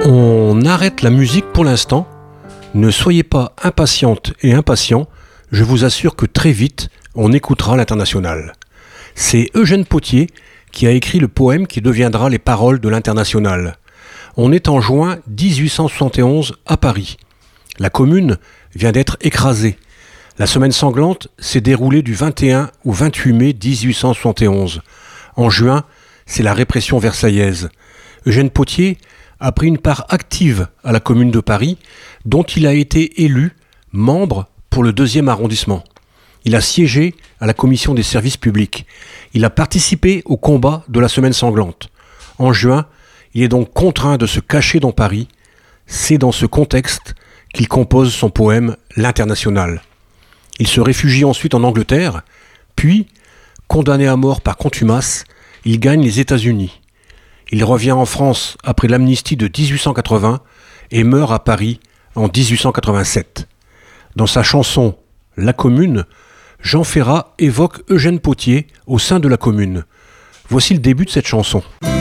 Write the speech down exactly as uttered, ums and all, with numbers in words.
On arrête la musique pour l'instant. Ne soyez pas impatientes et impatients. Je vous assure que très vite, on écoutera l'Internationale. C'est Eugène Pottier qui a écrit le poème qui deviendra les paroles de l'Internationale. On est en juin dix-huit cent soixante et onze à Paris. La Commune vient d'être écrasée. La semaine sanglante s'est déroulée du vingt et un au vingt-huit mai dix-huit cent soixante et onze. En juin, c'est la répression versaillaise. Eugène Pottier a pris une part active à la Commune de Paris, dont il a été élu membre pour le deuxième arrondissement. Il a siégé à la commission des services publics. Il a participé au combat de la semaine sanglante. En juin, il est donc contraint de se cacher dans Paris. C'est dans ce contexte qu'il compose son poème « L'Internationale ». Il se réfugie ensuite en Angleterre, puis, condamné à mort par contumace, il gagne les États-Unis. Il revient en France après l'amnistie de dix-huit cent quatre-vingts et meurt à Paris en dix-huit cent quatre-vingt-sept. Dans sa chanson « La Commune », Jean Ferrat évoque Eugène Pottier au sein de la Commune. Voici le début de cette chanson.